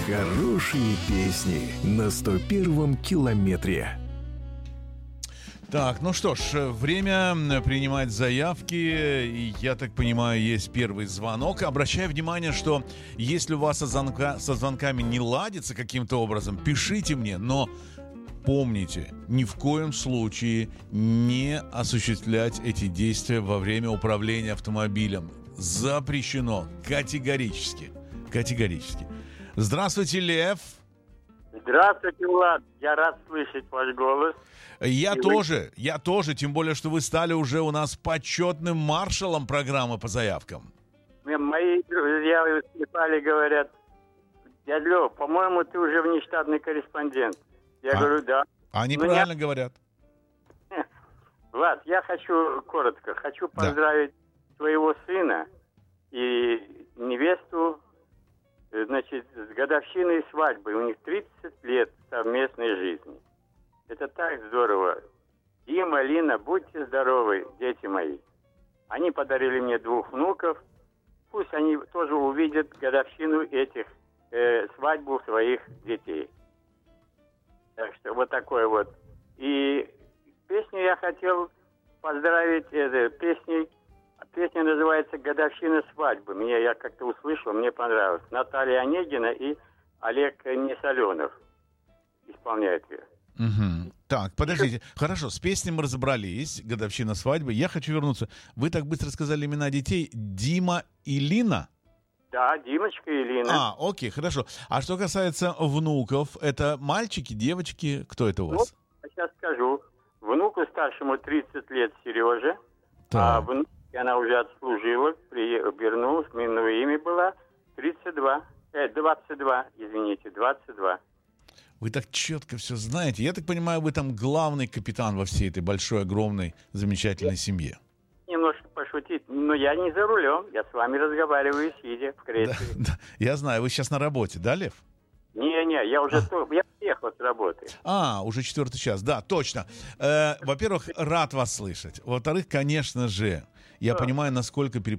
Хорошие песни на 101-м километре. Так, ну что ж, время принимать заявки. И, я так понимаю, есть первый звонок. Обращаю внимание, что если у вас со звонками не ладится каким-то образом, пишите мне, но помните, ни в коем случае не осуществлять эти действия во время управления автомобилем. Запрещено. Категорически. Категорически. Здравствуйте, Лев. Здравствуйте, Влад. Я рад слышать ваш голос. Я тоже, тем более, что вы стали уже у нас почетным маршалом программы по заявкам. Мои друзья выступали, говорят: дядя Лёв, по-моему, ты уже внештатный корреспондент. Я говорю, да. Они правильно говорят. Влад, я хочу поздравить своего сына и невесту, значит, с годовщиной свадьбы. У них 30 лет совместной жизни. Это так здорово. Дима, Лина, будьте здоровы, дети мои. Они подарили мне 2 внуков. Пусть они тоже увидят годовщину этих, свадьбу своих детей. Так что вот такое вот. И песню я хотел поздравить песней. Песня называется «Годовщина свадьбы». Я как-то услышал, мне понравилось. Наталья Онегина и Олег Несоленов исполняют ее. Угу. Так, подождите. Хорошо, с песней мы разобрались. Годовщина свадьбы. Я хочу вернуться. Вы так быстро сказали имена детей. Дима и Лина? Да, Димочка и Лина. Окей, хорошо. А что касается внуков, это мальчики, девочки? Кто это у вас? Ну, сейчас скажу. Внуку старшему 30 лет, Сереже. Так. А внуке она уже отслужила, вернулась, минное имя было 22, 22. Вы так четко все знаете. Я так понимаю, вы там главный капитан во всей этой большой, огромной, замечательной семье. Немножко пошутить, но я не за рулем. Я с вами разговариваю, сидя в кресле. Да, я знаю, вы сейчас на работе, да, Лев? Не, я уже я приехал с работы. Уже 4-й час, да, точно. Во-первых, рад вас слышать. Во-вторых, конечно же, я понимаю, насколько